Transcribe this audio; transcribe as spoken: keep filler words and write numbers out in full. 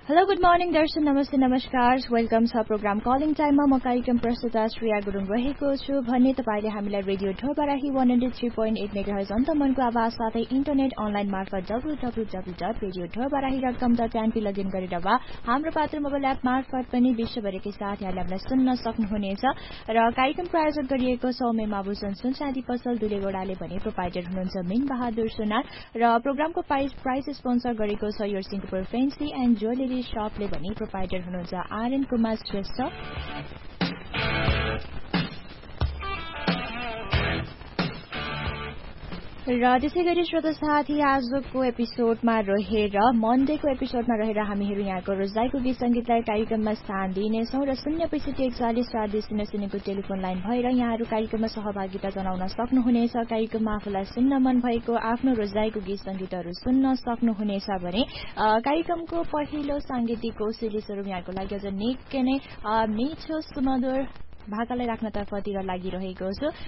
hello good morning दर्शन नमस्ते नमस्कार welcome छ प्रोग्राम कलिङ टाइममा म कार्यक्रम प्रस्तुता श्रेया गुरुङ रहेको छु भने तपाईले हामीलाई radio ढोबराही one oh three point eight megahertz अन्तमनको आवाज साथै इन्टरनेट अनलाइन मार्फत W W W dot radio ढोबराही dot कम डट एनपी लगइन गरेर वा हाम्रो पात्र मोबाइल एप मार्फत पनि विश्वभरिकै साथ यहाँले हामीलाई सुन्न सक्नुहुनेछ र कार्यक्रम प्रायोजन गरिएको छ उमेमा भूषण सुनचाँदी पसल दुलेगौडाले भने प्रोपाइटर हुनुहुन्छ मिन बहादुर सुनार र प्रोग्रामको प्राइस स्पोन्सर गरेको छ यो सिंगापुर फेन्सी एन्ड ज्वेलरी शपले पनि प्रोपाइटर हुनुहुन्छ आर्यन कुमार श्रेष्ठ र त्यसै गरी श्रोता साथी आजको एपिसोडमा रहेर मन्डेको एपिसोडमा रहेर हामीहरू यहाँको रोजाइको गीत संगीतलाई कार्यक्रममा स्थान दिनेछौँ र शून्य पैसठी एकचालिस चार दुई शून्य शून्यको टेलिफोन लाइन भएर यहाँहरू कार्यक्रममा सहभागिता जनाउन सक्नुहुनेछ कार्यक्रममा आफूलाई सुन्न मन भएको आफ्नो रोजाइको गीत संगीतहरू सुन्न सक्नुहुनेछ भने कार्यक्रमको पहिलो सांगीतिक कौशली स्वरूप यहाँको लागि अझ निकै नै मिठो सुमधुर भाकालाई राख्नतर्फतिर लागिरहेको छु